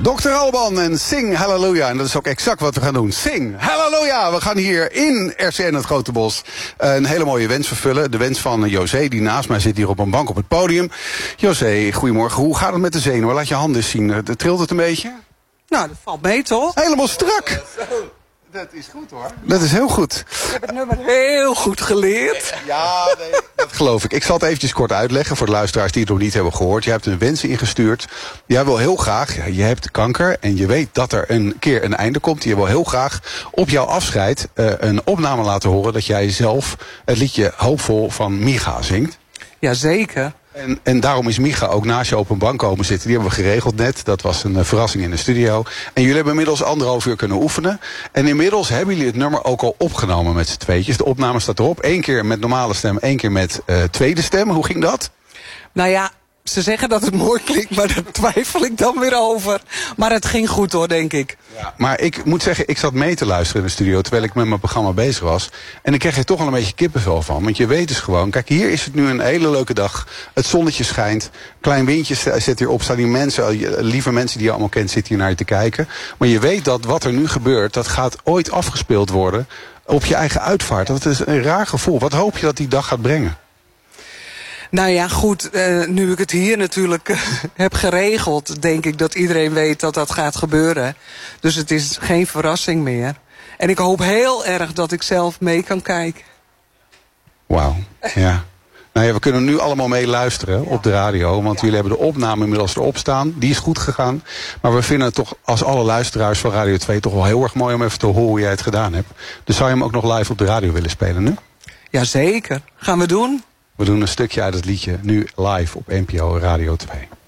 Dr. Alban en Sing Halleluja. En dat is ook exact wat we gaan doen. Sing Halleluja. We gaan hier in RCN het Grote Bos een hele mooie wens vervullen. De wens van José, die naast mij zit hier op een bank op het podium. José, goedemorgen. Hoe gaat het met de zenuwen? Laat je handen eens zien. Trilt het een beetje? Nou, dat valt mee, toch? Helemaal strak. Dat is goed, hoor. Dat is heel goed. Ik heb het nummer heel goed geleerd. Ja, nee, dat geloof ik. Ik zal het eventjes kort uitleggen voor de luisteraars die het nog niet hebben gehoord. Je hebt een wens ingestuurd. Jij wil heel graag, je hebt kanker en je weet dat er een keer een einde komt. Je wil heel graag op jouw afscheid een opname laten horen dat jij zelf het liedje Hoopvol van Micha zingt. Jazeker. En daarom is Micha ook naast je op een bank komen zitten. Die hebben we geregeld net. Dat was een verrassing in de studio. En jullie hebben inmiddels 1,5 uur kunnen oefenen. En inmiddels hebben jullie het nummer ook al opgenomen met z'n tweetjes. De opname staat erop. 1 keer met normale stem, 1 keer met tweede stem. Hoe ging dat? Nou ja, ze zeggen dat het mooi klinkt, maar daar twijfel ik dan weer over. Maar het ging goed, hoor, denk ik. Ja, maar ik moet zeggen, ik zat mee te luisteren in de studio terwijl ik met mijn programma bezig was. En ik kreeg er toch wel een beetje kippenvel van. Want je weet dus gewoon, kijk, hier is het nu een hele leuke dag. Het zonnetje schijnt. Klein windje zit hierop. Staan die mensen, lieve mensen die je allemaal kent, zitten hier naar je te kijken. Maar je weet dat wat er nu gebeurt, dat gaat ooit afgespeeld worden op je eigen uitvaart. Dat is een raar gevoel. Wat hoop je dat die dag gaat brengen? Nou ja, goed, nu ik het hier natuurlijk heb geregeld, denk ik dat iedereen weet dat dat gaat gebeuren. Dus het is geen verrassing meer. En ik hoop heel erg dat ik zelf mee kan kijken. Wauw, ja. Nou ja, we kunnen nu allemaal mee luisteren op de radio. Want jullie hebben de opname inmiddels erop staan. Die is goed gegaan. Maar we vinden het toch als alle luisteraars van Radio 2 toch wel heel erg mooi om even te horen hoe jij het gedaan hebt. Dus zou je hem ook nog live op de radio willen spelen nu? Jazeker. Gaan we doen. We doen een stukje uit het liedje nu live op NPO Radio 2.